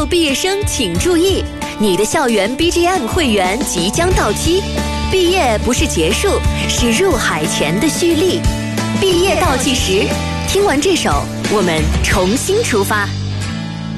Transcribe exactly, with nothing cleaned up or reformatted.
六毕业生请注意，你的校园 B G M 会员即将到期，毕业不是结束，是入海前的蓄力。毕业倒计时，听完这首，我们重新出发。